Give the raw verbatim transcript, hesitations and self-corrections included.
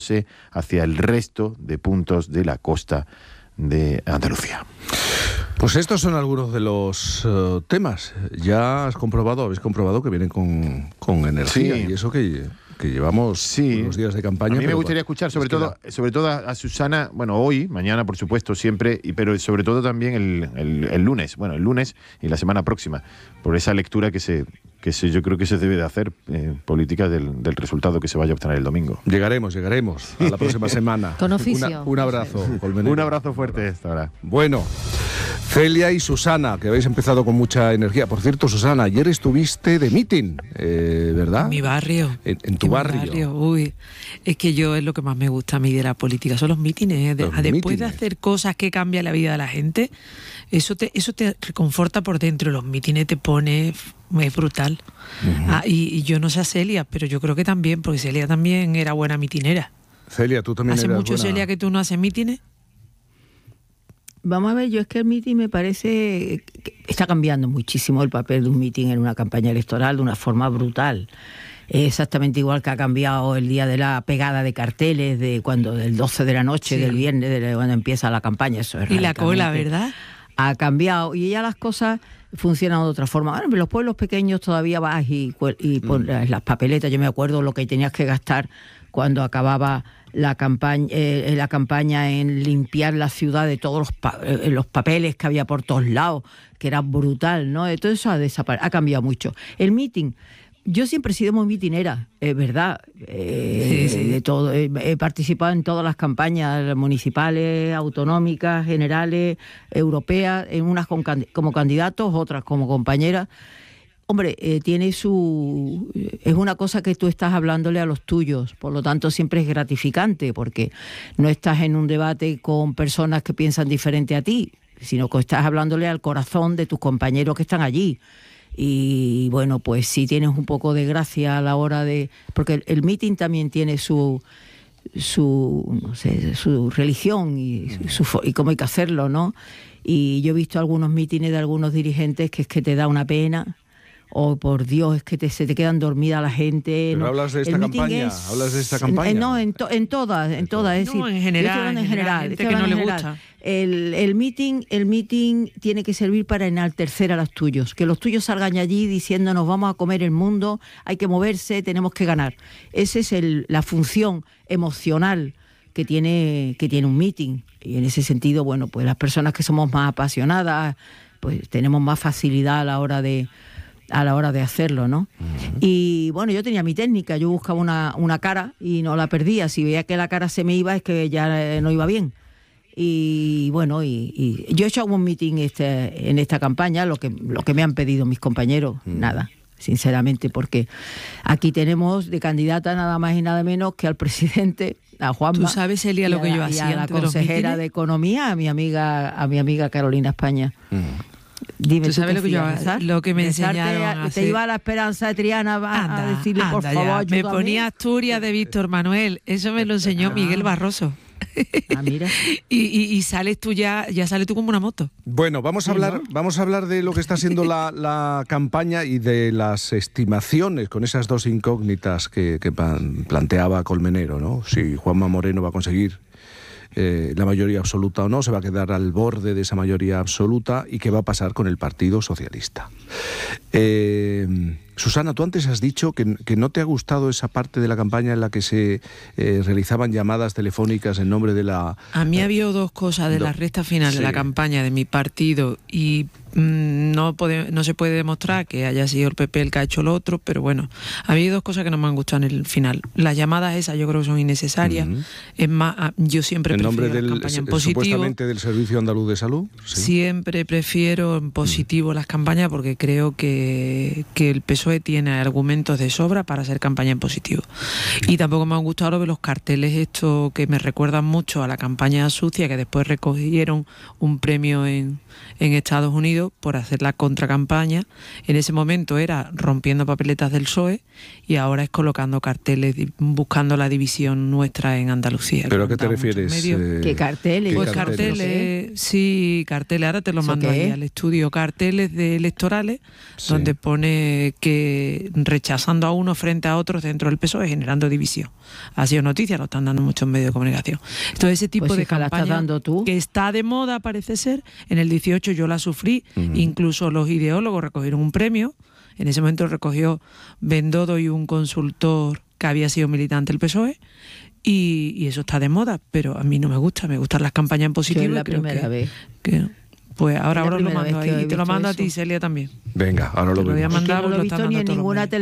hacia el resto de puntos de la costa de Andalucía. Pues estos son algunos de los uh, temas. Ya has comprobado, habéis comprobado que vienen con, con energía, sí. Y eso que, que llevamos sí. unos días de campaña. A mí me pero gustaría escuchar sobre todo, la... sobre todo a Susana, bueno, hoy, mañana por supuesto, siempre, y, pero sobre todo también el, el, el lunes, bueno, el lunes y la semana próxima, por esa lectura que se... que se, yo creo que se debe de hacer eh, política del, del resultado que se vaya a obtener el domingo. Llegaremos, llegaremos a la próxima semana. Con oficio. Una, un abrazo, Colmenero. Un abrazo fuerte esta hora. Bueno, Celia y Susana, que habéis empezado con mucha energía. Por cierto, Susana, ayer estuviste de meeting, eh, ¿verdad? En mi barrio. En, en tu en barrio. barrio. Uy, es que yo es lo que más me gusta a mí de la política, son los mítines. De, los después mítines. de hacer cosas que cambian la vida de la gente, eso te, eso te reconforta por dentro. Los mítines te pone... es brutal. Uh-huh. ah, y, y yo no sé a Celia, pero yo creo que también, porque Celia también era buena mitinera. Celia, tú también ¿Hace eras mucho, buena... Celia, que tú no haces mítines? Vamos a ver, yo es que el mitin me parece que está cambiando muchísimo el papel de un mitin en una campaña electoral de una forma brutal. Es exactamente igual que ha cambiado el día de la pegada de carteles, de cuando del doce de la noche, sí. del viernes, de cuando empieza la campaña. Eso es y la cola, ¿verdad? Ha cambiado y ya las cosas funcionan de otra forma. Bueno, en los pueblos pequeños todavía vas y, y pones mm. las papeletas. Yo me acuerdo lo que tenías que gastar cuando acababa la campaña, eh, la campaña en limpiar la ciudad de todos los, pa eh, los papeles que había por todos lados, que era brutal, ¿no? Todo eso ha desaparecido, ha cambiado mucho. El meeting, yo siempre he sido muy mitinera, es verdad. Eh, sí, sí. De todo, he, he participado en todas las campañas municipales, autonómicas, generales, europeas, en unas con, como candidatos, otras como compañeras. Hombre, eh, tiene su... es una cosa que tú estás hablándole a los tuyos, por lo tanto siempre es gratificante, porque no estás en un debate con personas que piensan diferente a ti, sino que estás hablándole al corazón de tus compañeros que están allí. Y bueno, pues sí tienes un poco de gracia a la hora de... porque el, el meeting también tiene su... su no sé, su religión y, su, y cómo hay que hacerlo, ¿no? Y yo he visto algunos mítines de algunos dirigentes que es que te da una pena... o oh, por Dios, es que te, se te quedan dormida la gente. Pero no. hablas de esta campaña, es, hablas de esta campaña. En, no, en, to, en todas, en todas. Es no, decir, en general, en general, gente que no le gusta. El, el meeting, el meeting tiene que servir para enaltecer a los tuyos, que los tuyos salgan allí diciendo nos vamos a comer el mundo, hay que moverse, tenemos que ganar. Esa es el, la función emocional que tiene, que tiene un meeting. Y en ese sentido, bueno, pues las personas que somos más apasionadas, pues tenemos más facilidad a la hora de a la hora de hacerlo, ¿no? Uh-huh. Y bueno, yo tenía mi técnica, yo buscaba una, una cara y no la perdía. Si veía que la cara se me iba, es que ya no iba bien. Y bueno, y, y yo he hecho un meeting este, en esta campaña, lo que, lo que me han pedido mis compañeros, uh-huh. nada, sinceramente, porque aquí tenemos de candidata nada más y nada menos que al presidente, a Juanma. ¿Tú sabes, Elia, lo que yo hacía? Y a la consejera de Economía, a mi amiga, a mi amiga Carolina España. Uh-huh. Dime, ¿tú sabes lo que yo lo que me Besarte enseñaron a, a hacer? Te iba a la Esperanza de Triana a, anda, a decirle anda por favor ya. ayúdame. Me ponía Asturias de Víctor Manuel, eso me lo enseñó ah. Miguel Barroso. Ah, mira. y, y, y sales tú ya, ya sales tú como una moto. Bueno, vamos a hablar, vamos a hablar de lo que está siendo la, la campaña y de las estimaciones con esas dos incógnitas que, que planteaba Colmenero, ¿no? Si Juanma Moreno va a conseguir Eh, la mayoría absoluta o no, se va a quedar al borde de esa mayoría absoluta y qué va a pasar con el Partido Socialista. Eh, Susana, tú antes has dicho que, que no te ha gustado esa parte de la campaña en la que se eh, realizaban llamadas telefónicas en nombre de la... A mí eh, ha habido dos cosas de do, la recta final sí. de la campaña de mi partido y mmm, no, puede, no se puede demostrar que haya sido el P P el que ha hecho lo otro, pero bueno, ha habido dos cosas que no me han gustado en el final. Las llamadas esas yo creo que son innecesarias. Uh-huh. Es más, yo siempre en prefiero nombre del, las campañas en positivo. Supuestamente del Servicio Andaluz de Salud. Sí. Siempre prefiero en positivo uh-huh. las campañas porque creo que, que el P S O E tiene argumentos de sobra para hacer campaña en positivo. Y tampoco me han gustado los carteles estos que me recuerdan mucho a la campaña sucia, que después recogieron un premio en, en Estados Unidos por hacer la contracampaña. En ese momento era rompiendo papeletas del P S O E y ahora es colocando carteles buscando la división nuestra en Andalucía. ¿Pero a qué te refieres? Eh, ¿Qué carteles? Pues ¿Qué carteles, carteles sí, carteles, ahora te los mando ahí al estudio, carteles de electorales donde pone que rechazando a uno frente a otros dentro del P S O E, generando división. Ha sido noticia, lo están dando muchos medios de comunicación. Entonces ese tipo Pues, de hija, la estás campaña dando tú. que está de moda, parece ser, en el dieciocho yo la sufrí, Ujú. incluso los ideólogos recogieron un premio, en ese momento recogió Bendodo y un consultor que había sido militante del P S O E, y, y eso está de moda, pero a mí no me gusta, me gustan las campañas en positivo. Que es la y creo primera que- vez. que- pues ahora, Es la ahora lo primera mando vez que ahí, he y te lo visto mando a eso. ti, Celia, también. Venga, ahora lo Te lo voy a vemos. Es que mandar no lo he porque lo visto están ni dando en todos los ninguna medios.